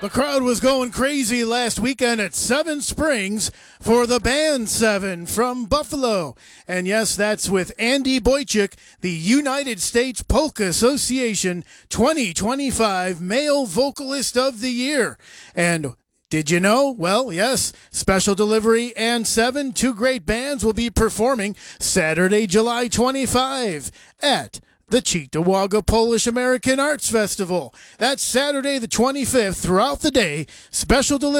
The crowd was going crazy last weekend at Seven Springs for the Band 7 from Buffalo. And yes, that's with Andy Boychuk, the United States Polka Association 2025 Male Vocalist of the Year. And did you know? Well, yes, Special Delivery and 7, two great bands, will be performing Saturday, July 25 at the Cheektowaga Polish American Arts Festival. That's Saturday the 25th throughout the day. Special Delivery